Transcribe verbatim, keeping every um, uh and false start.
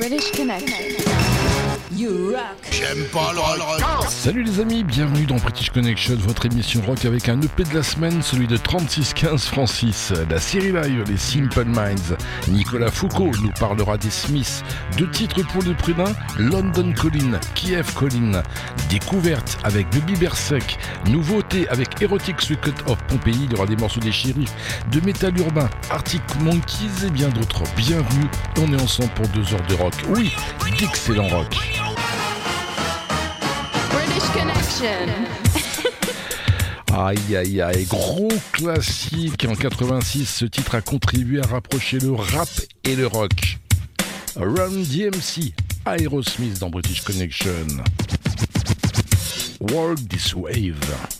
British Connection. You rock. J'aime pas le rock. Salut les amis, bienvenue dans British Connection, votre émission rock avec un E P de la semaine, celui de trente-six quinze Francis. La série live, les Simple Minds. Nicolas Foucault nous parlera des Smiths. Deux titres pour le prix d'un, London Calling, Kiev Calling. Découverte avec Baby Bersek. Nouveauté avec Erotic Circuit of Pompéi. Il y aura des morceaux des shérifs, de métal urbain, Arctic Monkeys et bien d'autres. Bienvenue, on est ensemble pour deux heures de rock. Oui, d'excellent rock. British Connection. Aïe aïe aïe, gros classique. En quatre-vingt-six, ce titre a contribué à rapprocher le rap et le rock. Run D M C, Aerosmith dans British Connection. Walk This Wave.